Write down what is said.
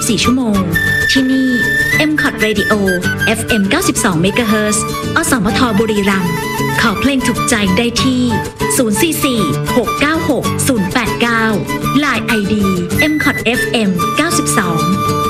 24 ชั่วโมง ที่นี่ MCOT Radio FM 92 MHz อสมทบุรีรัมย์ขอเพลงถูกใจได้ที่ 044 696 089 Line ID MCOT FM 92